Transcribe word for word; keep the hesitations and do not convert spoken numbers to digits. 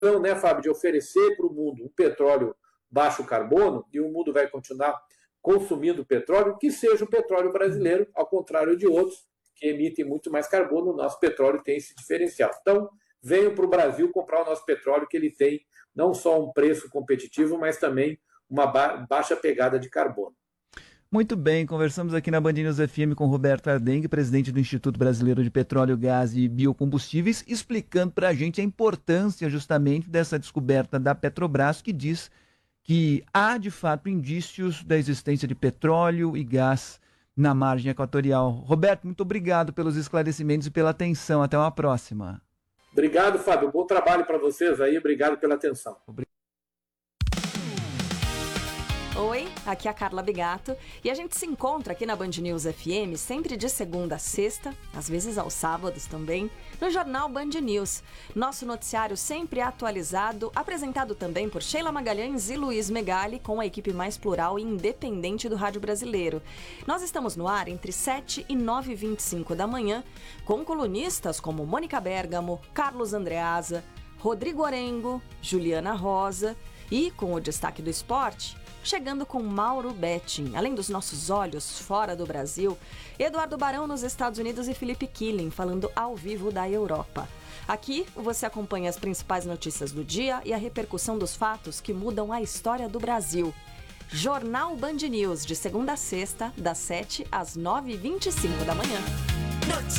né, Fábio, de oferecer para o mundo um petróleo baixo carbono, e o mundo vai continuar consumindo petróleo, que seja o petróleo brasileiro, ao contrário de outros que emitem muito mais carbono. O nosso petróleo tem esse diferencial. Então, venham para o Brasil comprar o nosso petróleo, que ele tem não só um preço competitivo, mas também uma ba- baixa pegada de carbono. Muito bem, conversamos aqui na Band News F M com Roberto Ardengue, presidente do Instituto Brasileiro de Petróleo, Gás e Biocombustíveis, explicando para a gente a importância justamente dessa descoberta da Petrobras, que diz que há, de fato, indícios da existência de petróleo e gás na margem equatorial. Roberto, muito obrigado pelos esclarecimentos e pela atenção. Até uma próxima. Obrigado, Fábio. Bom trabalho para vocês aí. Obrigado pela atenção. Obrigado. Oi, aqui é a Carla Bigato e a gente se encontra aqui na Band News F M sempre de segunda a sexta, às vezes aos sábados também, no Jornal Band News. Nosso noticiário sempre atualizado, apresentado também por Sheila Magalhães e Luiz Megali, com a equipe mais plural e independente do rádio brasileiro. Nós estamos no ar entre sete e nove e vinte e cinco da manhã, com colunistas como Mônica Bergamo, Carlos Andreasa, Rodrigo Orengo, Juliana Rosa e, com o destaque do esporte, chegando com Mauro Betting. Além dos nossos olhos fora do Brasil, Eduardo Barão nos Estados Unidos e Felipe Killing falando ao vivo da Europa. Aqui você acompanha as principais notícias do dia e a repercussão dos fatos que mudam a história do Brasil. Jornal Band News, de segunda a sexta, das sete às nove e vinte e cinco da manhã. Notícia.